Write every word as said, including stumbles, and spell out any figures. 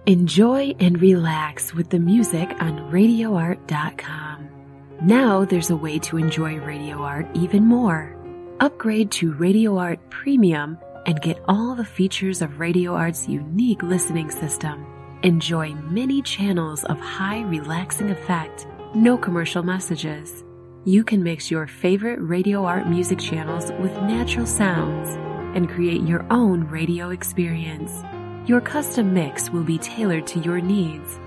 Enjoy and relax with the music on radio art dot com. Now there's a way to enjoy Radio Art even more. Upgrade to Radio Art Premium and get all the features of Radio Art's unique listening system. Enjoy many channels of high relaxing effect, no commercial messages. You can mix your favorite Radio Art music channels with natural sounds and create your own radio experience. Your custom mix will be tailored to your needs.